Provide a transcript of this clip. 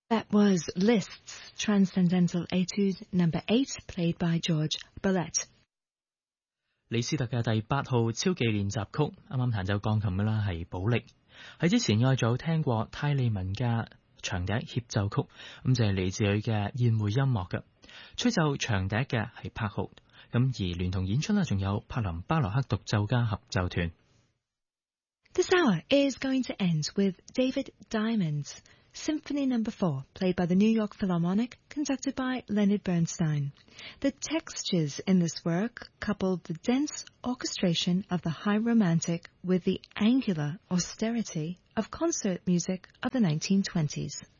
That was Liszt's Transcendental Etude No. 8, played by George Bollett。 李斯特嘅第8號超技練習曲，啱啱彈奏鋼琴嘅啦係保力。喺之前我仲有聽過泰利文嘅長笛協奏曲，咁就係嚟自佢嘅宴會音樂嘅。吹奏長笛嘅係柏豪，咁而聯同演出呢仲有柏林巴洛克獨奏家合奏團。 This hour is going to end with David Diamond's Symphony No. 4, played by the New York Philharmonic, conducted by Leonard Bernstein. The textures in this work coupled the dense orchestration of the high romantic with the angular austerity of concert music of the 1920s.